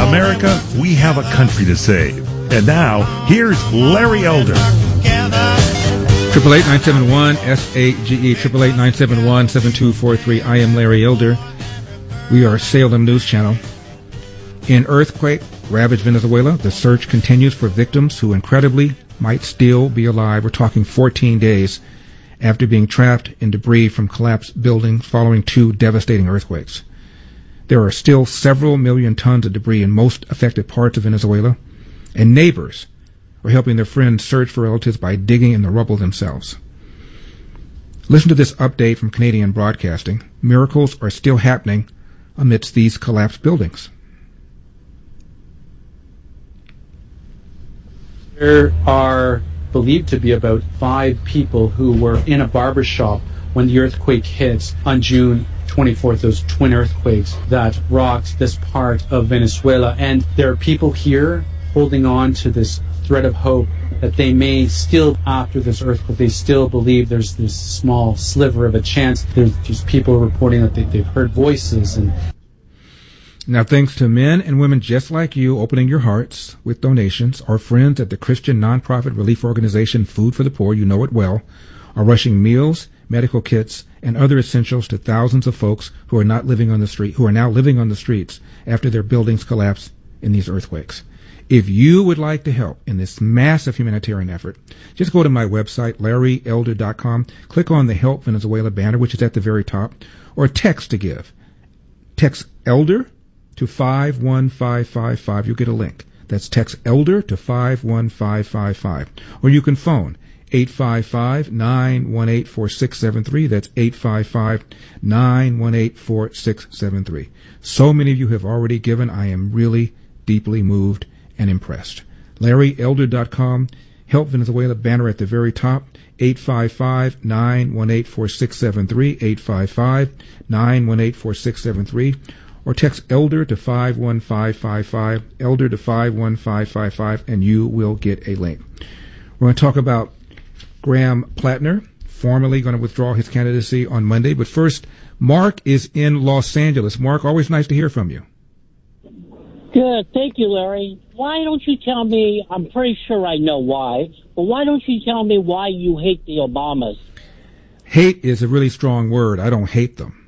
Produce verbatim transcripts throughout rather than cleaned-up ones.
America, we have a country to save. And now, here's Larry Elder. Triple eight nine seven one S A G E. Triple eight nine seven one seven two four three. I am Larry Elder. We are Salem News Channel. In earthquake ravaged Venezuela, the search continues for victims who incredibly might still be alive. We're talking fourteen days after being trapped in debris from collapsed buildings following two devastating earthquakes. There are still several million tons of debris in most affected parts of Venezuela, and neighbors are helping their friends search for relatives by digging in the rubble themselves. Listen to this update from Canadian Broadcasting. Miracles are still happening amidst these collapsed buildings. There are believed to be about five people who were in a barber shop when the earthquake hit on June twenty-fourth, those twin earthquakes that rocked this part of Venezuela. And there are people here holding on to this thread of hope that they may still, after this earthquake, they still believe there's this small sliver of a chance. There's just people reporting that they, they've heard voices. And now, thanks to men and women just like you opening your hearts with donations, our friends at the Christian nonprofit relief organization Food for the Poor, you know it well, are rushing meals, medical kits, and other essentials to thousands of folks who are not living on the street, who are now living on the streets after their buildings collapsed in these earthquakes. If you would like to help in this massive humanitarian effort, just go to my website, larry elder dot com, click on the Help Venezuela banner, which is at the very top, or text to give. Text ELDER to five one five five five. You'll get a link. That's text ELDER to five one five five five. Or you can phone eight five five, nine one eight, four six seven three. That's eight five five, nine one eight, four six seven three. So many of you have already given. I am really deeply moved and impressed. larry elder dot com, Help Venezuela banner at the very top, eight five five, nine one eight, four six seven three, eight five five, nine one eight, four six seven three. Or text ELDER to five one five five five, ELDER to five one five five five, and you will get a link. We're going to talk about Graham Plattner, formally going to withdraw his candidacy on Monday. But first, Mark is in Los Angeles. Mark, always nice to hear from you. Good. Thank you, Larry. Why don't you tell me, I'm pretty sure I know why, but why don't you tell me why you hate the Obamas? Hate is a really strong word. I don't hate them.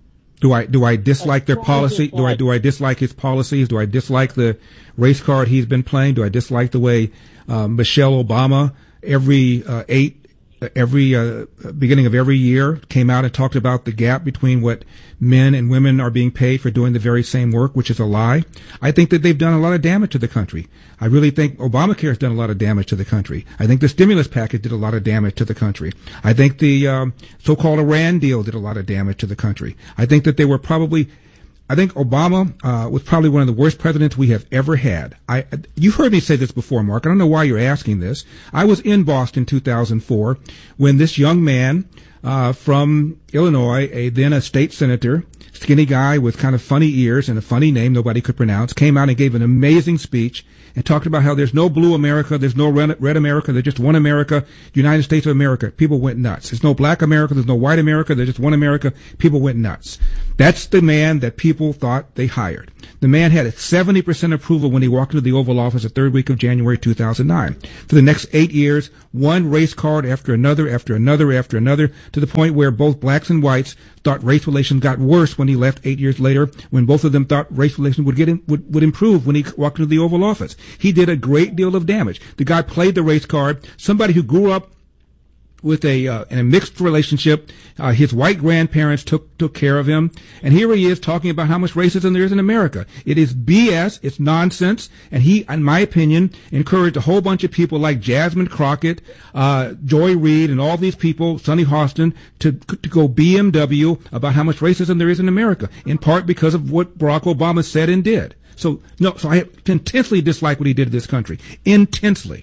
Do I do I dislike their policy? Do I do I dislike his policies? Do I dislike the race card he's been playing? Do I dislike the way uh, Michelle Obama every uh, eight every uh, beginning of every year came out and talked about the gap between what men and women are being paid for doing the very same work, which is a lie? I think that they've done a lot of damage to the country. I really think Obamacare has done a lot of damage to the country. I think the stimulus package did a lot of damage to the country. I think the um, so-called Iran deal did a lot of damage to the country. I think that they were probably I think Obama uh, was probably one of the worst presidents we have ever had. I, you heard me say this before, Mark. I don't know why you're asking this. I was in Boston in two thousand four when this young man uh, from Illinois, a then a state senator, skinny guy with kind of funny ears and a funny name nobody could pronounce, came out and gave an amazing speech and talked about how there's no blue America, there's no red, red America, there's just one America, United States of America. People went nuts. There's no black America, there's no white America, there's just one America. People went nuts. That's the man that people thought they hired. The man had a seventy percent approval when he walked into the Oval Office the third week of January two thousand nine. For the next eight years, one race card after another, after another, after another, to the point where both blacks and whites thought race relations got worse when he left eight years later, when both of them thought race relations would get in, would, would improve when he walked into the Oval Office. He did a great deal of damage. The guy played the race card. Somebody who grew up with a uh, in a mixed relationship, uh, his white grandparents took took care of him, and here he is talking about how much racism there is in America. It is B S, it's nonsense, and he, in my opinion, encouraged a whole bunch of people like Jasmine Crockett, uh, Joy Reid, and all these people, Sonny Hostin, to to go B M W about how much racism there is in America, in part because of what Barack Obama said and did. So no, so I intensely dislike what he did to this country, intensely.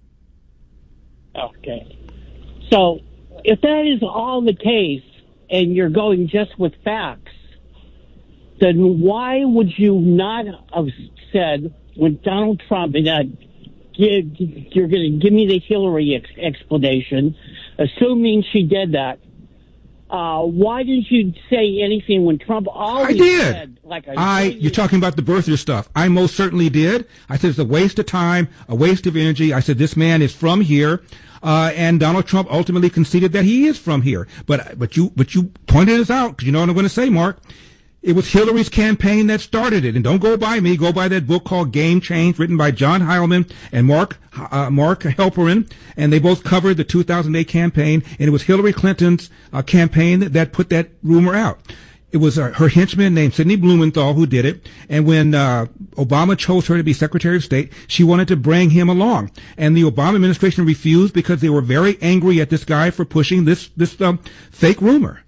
Okay. So, if that is all the case, and you're going just with facts, then why would you not have said when Donald Trump, and uh, give, you're going to give me the Hillary ex- explanation, assuming she did that, Uh, why didn't you say anything when Trump always I did. said, like I, I you're talking about the birther stuff. I most certainly did. I said it's a waste of time, a waste of energy. I said this man is from here, uh, and Donald Trump ultimately conceded that he is from here. But but you but you pointed this out because you know what I'm going to say, Mark. It was Hillary's campaign that started it, and don't go by me. Go by that book called Game Change, written by John Heilman and Mark uh, Mark Halperin, and they both covered the two thousand eight campaign. And it was Hillary Clinton's uh, campaign that, that put that rumor out. It was uh, her henchman named Sidney Blumenthal who did it. And when uh, Obama chose her to be Secretary of State, she wanted to bring him along, and the Obama administration refused because they were very angry at this guy for pushing this this um, fake rumor.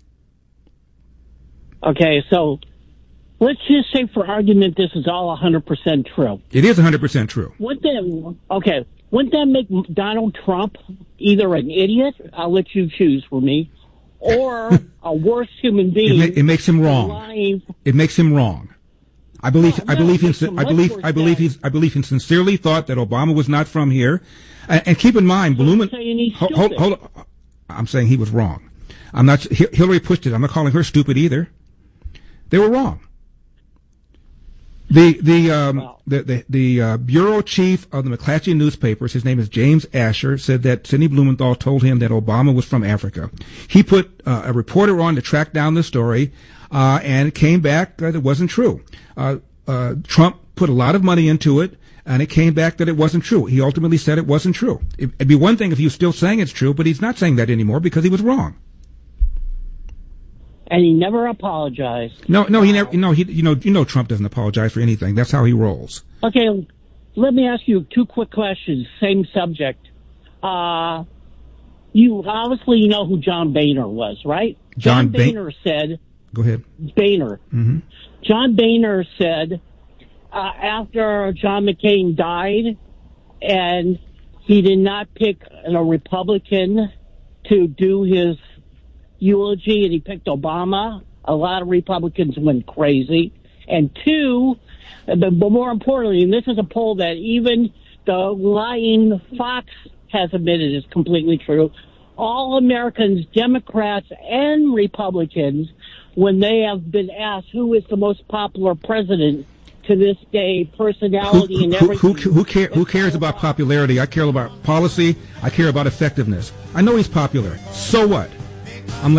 Okay, so let's just say for argument this is all one hundred percent true. It is one hundred percent true. Wouldn't that, okay, wouldn't that make Donald Trump either an idiot, I'll let you choose for me, or a worse human being? It, ma- it makes him wrong. Lying. It makes him wrong. I believe. No, I no, believe it him. makes him I believe. much I believe worse, he's. I believe he sincerely thought that Obama was not from here. And, and keep in mind, So Blumen. you're saying he's Hold, hold, stupid. hold. I'm saying he was wrong. I'm not. Hi- Hillary pushed it. I'm not calling her stupid either. They were wrong. The the um Wow. the the, the uh, bureau chief of the McClatchy newspapers, his name is James Asher, said that Sidney Blumenthal told him that Obama was from Africa. He put uh, a reporter on to track down the story, uh, and it came back that it wasn't true. Uh, uh, Trump put a lot of money into it, and it came back that it wasn't true. He ultimately said it wasn't true. It, it'd be one thing if he was still saying it's true, but he's not saying that anymore because he was wrong. And he never apologized. No, no, he never. No, he. You know, you know, Trump doesn't apologize for anything. That's how he rolls. Okay, let me ask you two quick questions, same subject. Uh, you obviously know who John Boehner was, right? John John Ba- Boehner said, Go ahead. Boehner. Mm-hmm. John Boehner said, uh, after John McCain died, and he did not pick a Republican to do his eulogy, and he picked Obama, a lot of Republicans went crazy. And two, but more importantly, and this is a poll that even the lying Fox has admitted is completely true, all Americans, Democrats and Republicans, when they have been asked who is the most popular president to this day, personality Who, and who, everything. who, who, care, who cares about popularity? I care about policy. I care about effectiveness. I know he's popular. So what? I'm